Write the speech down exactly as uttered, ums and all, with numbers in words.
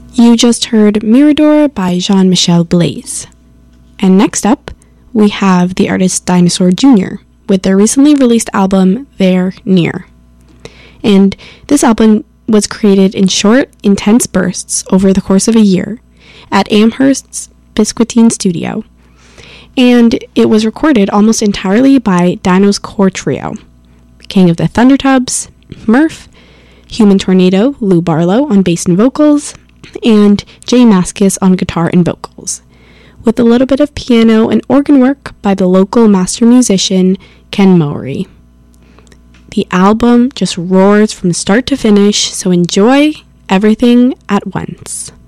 You just heard Mirador by Jean-Michel Blaise. And next up, we have the artist Dinosaur Junior with their recently released album, There Near. And this album was created in short, intense bursts over the course of a year at Amherst's Biscuitine Studio. And it was recorded almost entirely by Dino's core trio, King of the Thundertubs, Murph, Human Tornado, Lou Barlow on bass and vocals, and Jay Mascis on guitar and vocals, with a little bit of piano and organ work by the local master musician Ken Mowry. The album just roars from start to finish, so enjoy everything at once.